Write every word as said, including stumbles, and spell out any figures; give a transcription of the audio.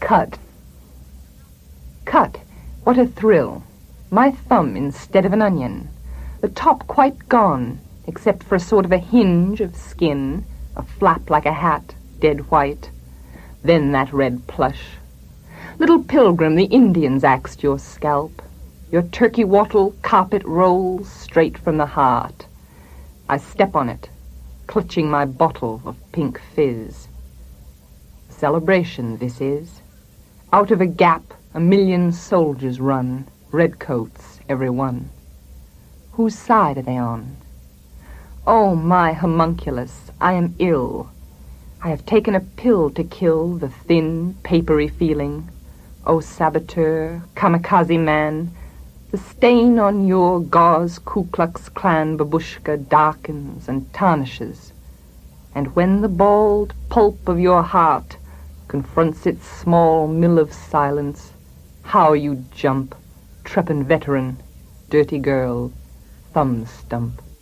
Cut. Cut. What a thrill. My thumb instead of an onion. The top quite gone, except for a sort of a hinge of skin, a flap like a hat, dead white. Then that red plush. Little pilgrim, the Indians axed your scalp. Your turkey wattle carpet rolls straight from the heart. I step on it, clutching my bottle of pink fizz. Celebration, this is. Out of a gap, a million soldiers run, redcoats, every one. Whose side are they on? Oh, my homunculus, I am ill. I have taken a pill to kill the thin, papery feeling. Oh, saboteur, kamikaze man, the stain on your gauze Ku Klux Klan babushka darkens and tarnishes. And when the bald pulp of your heart confronts its small mill of silence, how you jump, trepin veteran, dirty girl, thumb stump.